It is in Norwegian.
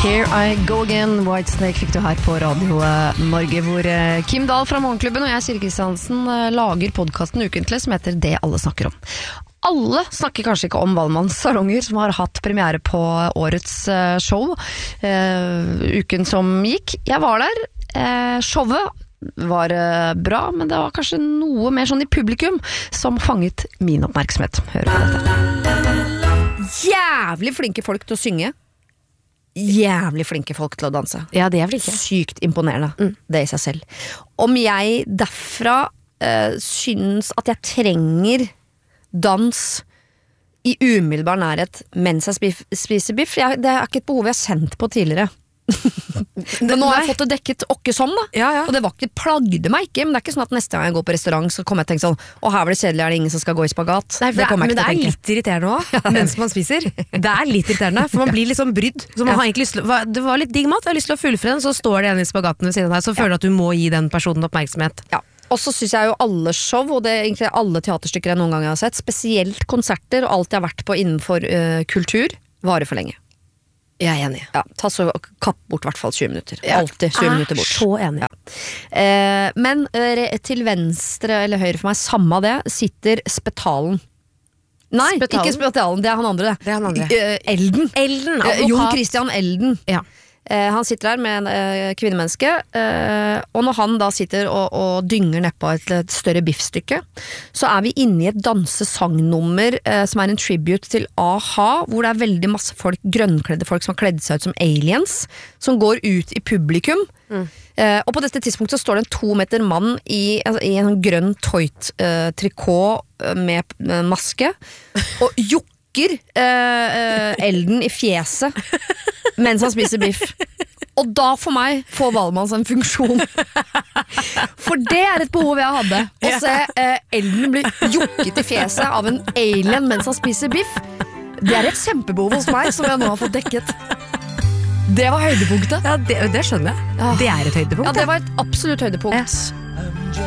Here I go again, Whitesnake fikk du her på Radio Norge, hvor Kim Dahl fra Morgenklubben og jeg, Siri Kristiansen, lager podcasten ukentlig som heter Det alle snakker om. Alle snakker kanskje ikke om Valmanns salonger, som har hatt premiere på årets show, uken som gikk. Jeg var der, showet var bra, men det var kanskje noe mer sånn i publikum som fanget min oppmerksomhet. Hør på dette. Jævlig flinke folk til å synge. Jævlig flinke folk til å danse. Ja, det er flinke. Sykt imponerende, det i seg selv. Om jeg derfra synes at jeg trenger dans i umiddelbar nærhet mens jeg spiser biff, det er ikke et behov jeg har sendt på tidligere. Men nå har jeg fått det dekket åkke sånn da. Og det var ikke, plagde meg ikke. Men det er ikke sånn at neste gang jeg går på restaurant så kommer jeg til å tenke sånn, her var det kjedelig, er det ingen som skal gå i spagat? Nei, men det er litt irriterende også mens man spiser. Det er litt irriterende, for man blir liksom brydd så man har egentlig lyst til, det var litt digg mat, jeg har lyst til å fullføre den. Så står det en i spagaten ved siden av deg, så føler du at du må gi den personen oppmerksomhet. Og så synes jeg jo alle show, og det er egentlig alle teaterstykker jeg noen gang har sett, spesielt konserter og alt jeg har vært på innenfor kultur, varer for lenge. Jeg er enig. Ta så kapp bort i hvert fall 20 minutter. Alltid 20 minutter bort. Så enig. Men til venstre eller høyre for meg, samme det, sitter Spetalen. Nei, ikke Spetalen, det er han andre. Det er han andre. Elden, Jon Christian Elden. Han sitter her med en kvinnemenneske, og når han da sitter og dynger nedpå et større biffstykke, så er vi inne i et dansesangnummer som er en tribute til A-ha, hvor det er veldig masse folk, grønnkledde folk som har kledd seg ut som aliens, som går ut i publikum. Og på dette tidspunktet så står det en 2 meter mann i en grønn trikot med maske, og Elden i fjeset mens han spiser biff. Og da for meg får Valmanns en funksjon. For det er et behov jeg hadde. Å se Elden bli jukket i fjeset av en alien mens han spiser biff. Det er et kjempebehov hos meg som jeg nå har fått dekket. Det var høydepunktet. Ja, det skjønner jeg. Det er et høydepunkt. Ja, det var et absolutt høydepunkt.